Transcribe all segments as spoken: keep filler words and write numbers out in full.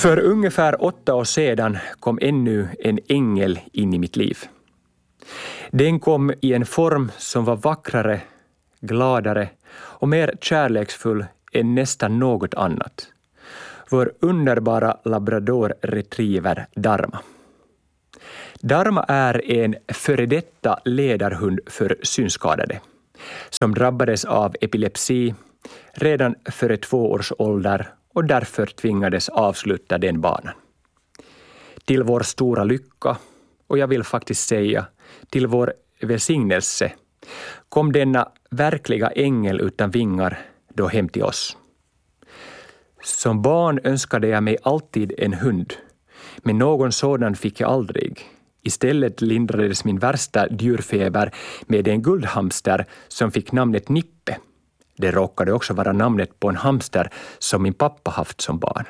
För ungefär åtta år sedan kom ännu en ängel in i mitt liv. Den kom i en form som var vackrare, gladare och mer kärleksfull än nästan något annat. Vår underbara labrador retriever Dharma. Dharma är en före detta ledarhund för synskadade som drabbades av epilepsi redan före två års ålder och därför tvingades avsluta den banan. Till vår stora lycka, och jag vill faktiskt säga till vår välsignelse, kom denna verkliga ängel utan vingar då hem till oss. Som barn önskade jag mig alltid en hund, men någon sådan fick jag aldrig. Istället lindrades min värsta djurfeber med en guldhamster som fick namnet Nippe. Det råkade också vara namnet på en hamster som min pappa haft som barn.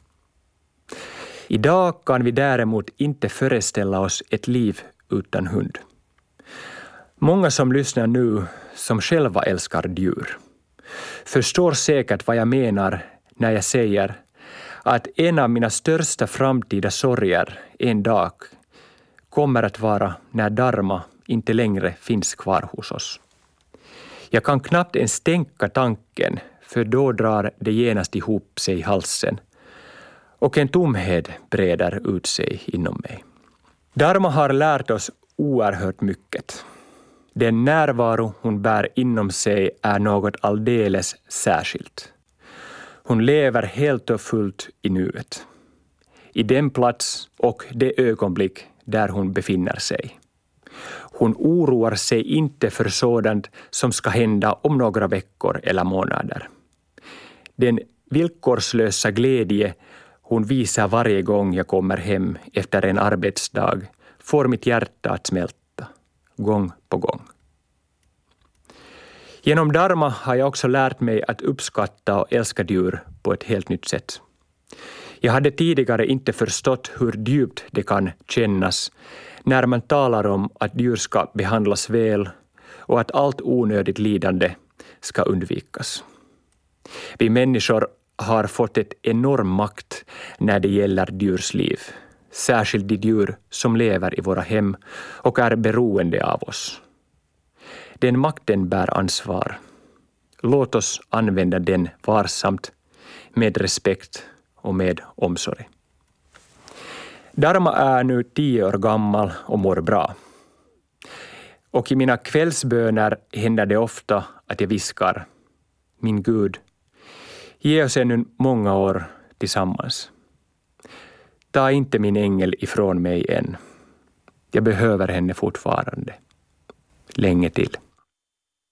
Idag kan vi däremot inte föreställa oss ett liv utan hund. Många som lyssnar nu som själva älskar djur förstår säkert vad jag menar när jag säger att en av mina största framtida sorger en dag kommer att vara när Dharma inte längre finns kvar hos oss. Jag kan knappt ens tänka tanken, för då drar det genast ihop sig i halsen och en tomhet breder ut sig inom mig. Dharma har lärt oss oerhört mycket. Den närvaro hon bär inom sig är något alldeles särskilt. Hon lever helt och fullt i nuet, i den plats och det ögonblick där hon befinner sig. Hon oroar sig inte för sådant som ska hända om några veckor eller månader. Den villkorslösa glädje hon visar varje gång jag kommer hem efter en arbetsdag får mitt hjärta att smälta, gång på gång. Genom Dharma har jag också lärt mig att uppskatta och älska djur på ett helt nytt sätt. Jag hade tidigare inte förstått hur djupt det kan kännas när man talar om att djur ska behandlas väl och att allt onödigt lidande ska undvikas. Vi människor har fått ett enorm makt när det gäller djurs liv, särskilt de djur som lever i våra hem och är beroende av oss. Den makten bär ansvar. Låt oss använda den varsamt, med respekt och med omsorg. Dharma är nu tio år gammal och mår bra. Och i mina kvällsböner händer det ofta att jag viskar: min Gud, ge oss ännu många år tillsammans. Ta inte min ängel ifrån mig än. Jag behöver henne fortfarande. Länge till.